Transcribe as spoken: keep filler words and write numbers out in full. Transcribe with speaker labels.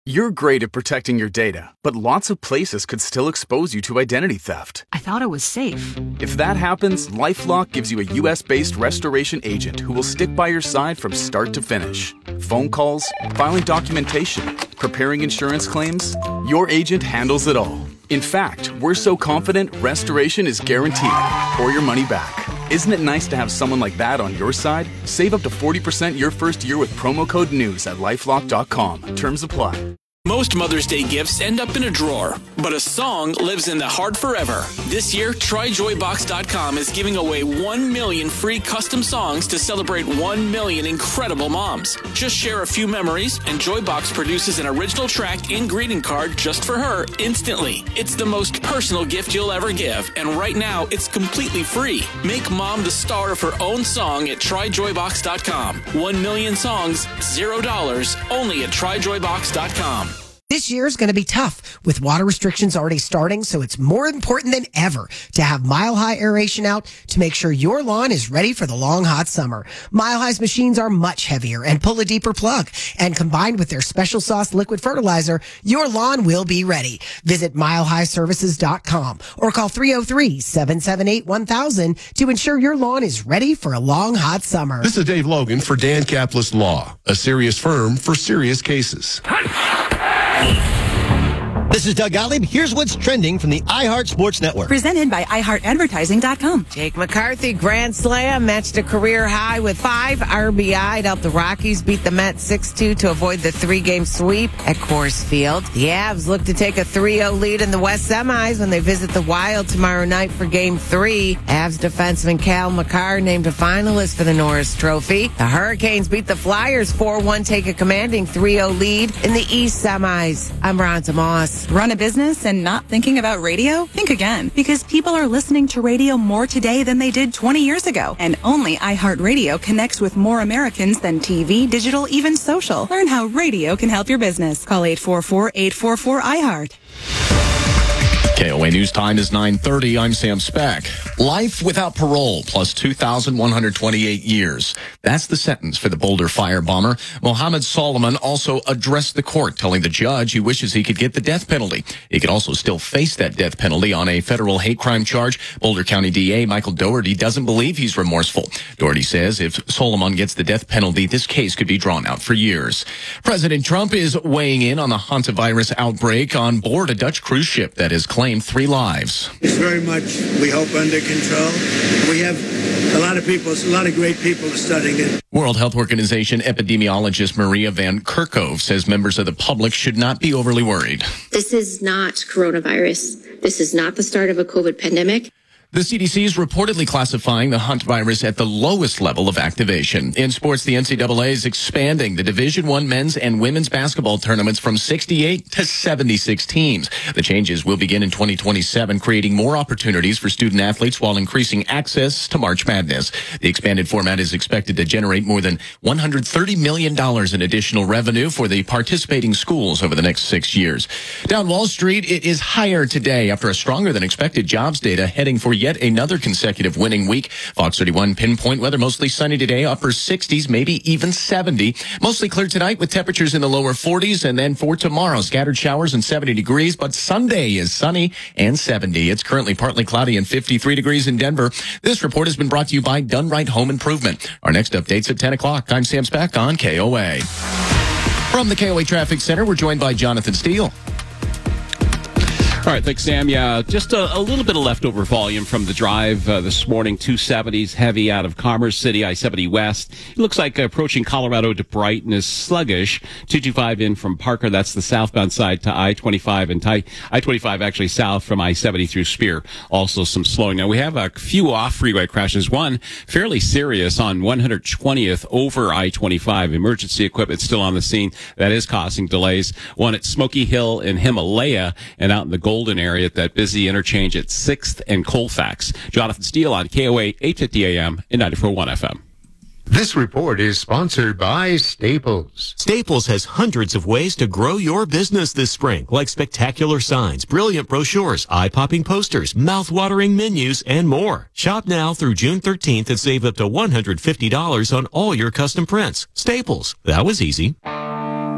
Speaker 1: You're great at protecting your data, but lots of places could still expose you to identity theft.
Speaker 2: I thought it was safe.
Speaker 1: If that happens, LifeLock gives you a U S-based restoration agent who will stick by your side from start to finish. Phone calls, filing documentation, preparing insurance claims, your agent handles it all. In fact, we're so confident restoration is guaranteed or your money back. Isn't it nice to have someone like that on your side? Save up to forty percent your first year with promo code NEWS at lifelock dot com. Terms apply.
Speaker 3: Most Mother's Day gifts end up in a drawer, but a song lives in the heart forever. This year, try joy box dot com is giving away one million free custom songs to celebrate one million incredible moms. Just share a few memories, and Joybox produces an original track and greeting card just for her instantly. It's the most personal gift you'll ever give, and right now, it's completely free. Make mom the star of her own song at try joy box dot com. One million songs, zero dollars, only at try joy box dot com.
Speaker 4: This year is going to be tough with water restrictions already starting, so it's more important than ever to have Mile High aeration out to make sure your lawn is ready for the long, hot summer. Mile High's machines are much heavier and pull a deeper plug, and combined with their special sauce liquid fertilizer, your lawn will be ready. Visit mile high services dot com or call three oh three, seven seven eight, one thousand to ensure your lawn is ready for a long, hot summer.
Speaker 5: This is Dave Logan for Dan Caplis Law, a serious firm for serious cases.
Speaker 6: This is Doug Gottlieb. Here's what's trending from the iHeart Sports Network.
Speaker 2: Presented by i heart advertising dot com.
Speaker 7: Jake McCarthy, grand slam, matched a career high with five R B I to help the Rockies beat the Mets six two to avoid the three-game sweep at Coors Field. The Avs look to take a three oh lead in the West Semis when they visit the Wild tomorrow night for Game three. Avs defenseman Cal McCarr named a finalist for the Norris Trophy. The Hurricanes beat the Flyers four one, take a commanding three oh lead in the East Semis. I'm Ronta Moss.
Speaker 2: Run a business and not thinking about radio? Think again, because people are listening to radio more today than they did twenty years ago. And only iHeartRadio connects with more Americans than T V, digital, even social. Learn how radio can help your business. Call eight four four, eight four four, I heart.
Speaker 8: K O A News time is nine thirty. I'm Sam Speck. Life without parole plus two thousand one hundred twenty-eight years. That's the sentence for the Boulder firebomber. Mohammed Solomon also addressed the court, telling the judge he wishes he could get the death penalty. He could also still face that death penalty on a federal hate crime charge. Boulder County D A Michael Doherty doesn't believe he's remorseful. Doherty says if Solomon gets the death penalty, this case could be drawn out for years. President Trump is weighing in on the hantavirus outbreak on board a Dutch cruise ship that has claimed three lives.
Speaker 9: It's very much, we hope, under control. We have a lot of people, a lot of great people studying it.
Speaker 8: World Health Organization epidemiologist Maria Van Kerkhove says members of the public should not be overly worried.
Speaker 10: This is not coronavirus. This is not the start of a COVID pandemic.
Speaker 8: The C D C is reportedly classifying the Hunt virus at the lowest level of activation. In sports, the N C double A is expanding the Division I men's and women's basketball tournaments from sixty-eight to seventy-six teams. The changes will begin in twenty twenty-seven, creating more opportunities for student athletes while increasing access to March Madness. The expanded format is expected to generate more than one hundred thirty million dollars in additional revenue for the participating schools over the next six years. Down Wall Street, it is higher today after a stronger than expected jobs data heading for yet another consecutive winning week. Fox thirty-one pinpoint weather, mostly sunny today, upper sixties, maybe even seventy. Mostly clear tonight with temperatures in the lower forties, and then for tomorrow, scattered showers and seventy degrees, but Sunday is sunny and seventy. It's currently partly cloudy and fifty-three degrees in Denver. This report has been brought to you by Done Right Home Improvement. Our next update's at ten o'clock. I'm Sam Speck on K O A. From the K O A Traffic Center, we're joined by Jonathan Steele.
Speaker 11: All right, thanks, Sam. Yeah, just a, a little bit of leftover volume from the drive uh, this morning. two seventies heavy out of Commerce City, I seventy West. It looks like approaching Colorado to Brighton is sluggish. two twenty-five in from Parker, that's the southbound side to I twenty-five, and I twenty-five actually south from I seventy through Spear. Also some slowing. Now, we have a few off-freeway crashes. One fairly serious on one hundred twentieth over I twenty-five. Emergency equipment still on the scene. That is causing delays. One at Smoky Hill in Himalaya, and out in the Golden area at that busy interchange at sixth and Colfax. Jonathan Steele on K O A, eight fifty A M and ninety-four point one F M.
Speaker 12: This report is sponsored by Staples.
Speaker 13: Staples has hundreds of ways to grow your business this spring, like spectacular signs, brilliant brochures, eye-popping posters, mouth-watering menus, and more. Shop now through June thirteenth and save up to one hundred fifty dollars on all your custom prints. Staples. That was easy.